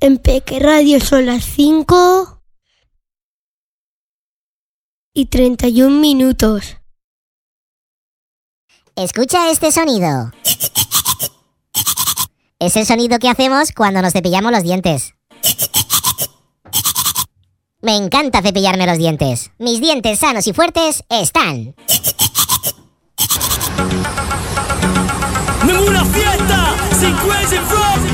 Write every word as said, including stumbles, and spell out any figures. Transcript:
En Peque Radio son las cinco y treinta y un minutos. Escucha este sonido. Es el sonido que hacemos cuando nos cepillamos los dientes. Me encanta cepillarme los dientes. Mis dientes sanos y fuertes están. ¡Ninguna fiesta sin Crazy Frog!